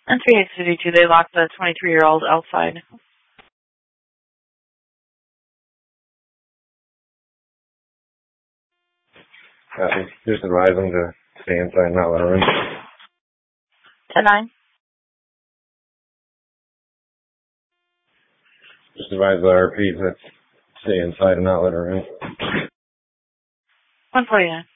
And 3852, they locked the 23-year-old outside. Just advise them to stay inside and not let her in. 10-9. Just advise the RP to stay inside and not let her in. 149.